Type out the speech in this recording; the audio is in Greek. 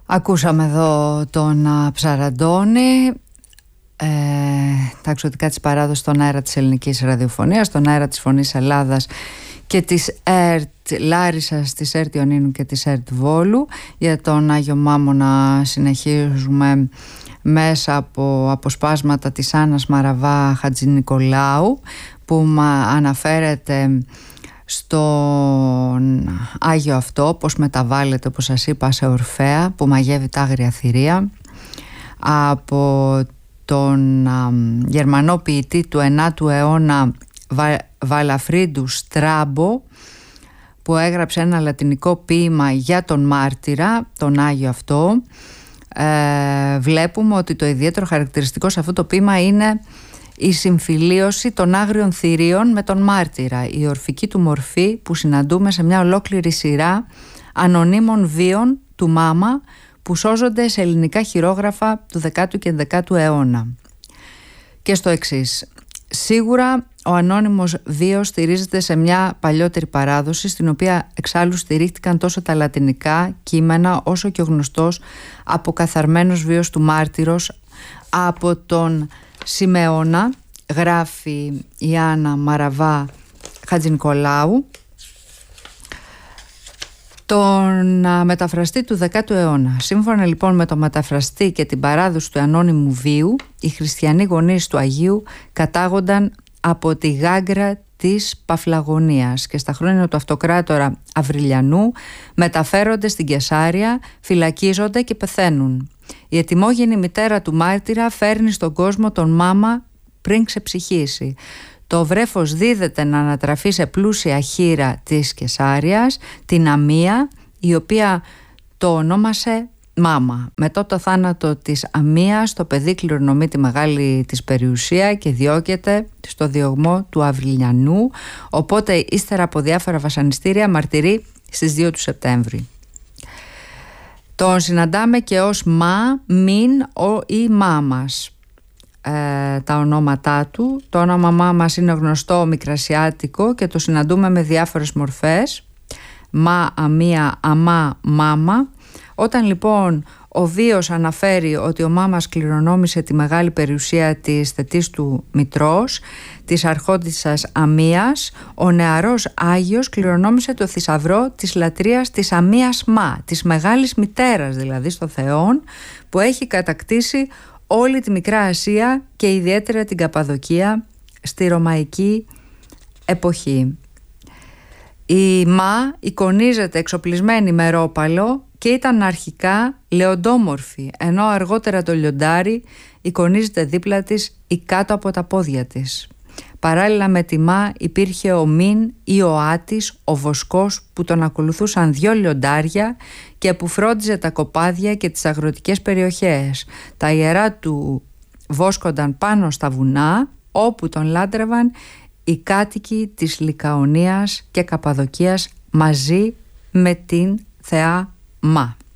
Ακούσαμε εδώ τον Ψαραντώνη, τα εξωτικά της παράδοσης στον αέρα της ελληνικής ραδιοφωνίας, στον αέρα της Φωνής Ελλάδας και της ΕΡΤ Λάρισσας, της ΕΡΤ Ιωνίνου και της ΕΡΤ Βόλου. Για τον Άγιο Μάμονα συνεχίζουμε μέσα από αποσπάσματα της Άννας Μαραβά Χατζηνικολάου, που αναφέρεται στον Άγιο αυτό, πως μεταβάλλεται, όπως σας είπα, σε Ορφέα που μαγεύει τα άγρια θηρία, από τον Γερμανό ποιητή του 9ου αιώνα Βαλαφρίντου Στράμπο, που έγραψε ένα λατινικό ποίημα για τον μάρτυρα, τον Άγιο αυτό. Βλέπουμε ότι το ιδιαίτερο χαρακτηριστικό σε αυτό το ποίημα είναι η συμφιλίωση των άγριων θηρίων με τον μάρτυρα, η ορφική του μορφή που συναντούμε σε μια ολόκληρη σειρά ανωνύμων βίων του Μάμα που σώζονται σε ελληνικά χειρόγραφα του 10ου και 11ου αιώνα. Και στο εξής: σίγουρα ο ανώνυμος βίος στηρίζεται σε μια παλιότερη παράδοση, στην οποία εξάλλου στηρίχτηκαν τόσο τα λατινικά κείμενα όσο και ο γνωστός αποκαθαρμένος βίος του μάρτυρος από τον Σιμεώνα, γράφει η Άννα Μαραβά Χατζηνικολάου, τον μεταφραστή του 10ου αιώνα. Σύμφωνα λοιπόν με τον μεταφραστή και την παράδοση του ανώνυμου βίου, οι χριστιανοί γονείς του Αγίου κατάγονταν από τη Γάγκρα της Παφλαγωνίας και στα χρόνια του αυτοκράτορα Αυριλιανού μεταφέρονται στην Κεσάρια, φυλακίζονται και πεθαίνουν. Η ετοιμόγενη μητέρα του μάρτυρα φέρνει στον κόσμο τον Μάμα πριν ξεψυχήσει. Το βρέφος δίδεται να ανατραφεί σε πλούσια χήρα της Κεσάριας, την Αμία, η οποία το ονόμασε Μάμα. Μετά το θάνατο της Αμίας, το παιδί κληρονομεί τη μεγάλη της περιουσία και διώκεται στο διωγμό του Αυριλιανού, οπότε ύστερα από διάφορα βασανιστήρια μαρτυρεί στις 2 του Σεπτέμβρη. Τον συναντάμε και ως Μα, Μην ή Μάμας. Τα ονόματά του. Το όνομα Μάμας είναι γνωστό μικρασιάτικο και το συναντούμε με διάφορες μορφές: Μα, Αμία, Αμά, Μάμα. Όταν λοιπόν ο βίος αναφέρει ότι ο Μάμας κληρονόμησε τη μεγάλη περιουσία της θετής του μητρός, της αρχόντισσας Αμίας, ο νεαρός Άγιος κληρονόμησε το θησαυρό της λατρείας της Αμίας Μα, της μεγάλης μητέρας δηλαδή στο Θεόν, που έχει κατακτήσει όλη τη Μικρά Ασία και ιδιαίτερα την Καπαδοκία στη Ρωμαϊκή εποχή. Η Μα εικονίζεται εξοπλισμένη με ρόπαλο και ήταν αρχικά λεοντόμορφη, ενώ αργότερα το λιοντάρι εικονίζεται δίπλα της ή κάτω από τα πόδια της. Παράλληλα με τη Μα υπήρχε ο Μην ή ο Άτης, ο βοσκός, που τον ακολουθούσαν 2 λιοντάρια και που φρόντιζε τα κοπάδια και τις αγροτικές περιοχές. Τα ιερά του βόσκονταν πάνω στα βουνά, όπου τον λάτρευαν οι κάτοικοι της Λικαονίας και Καπαδοκίας μαζί με την θεά Μα.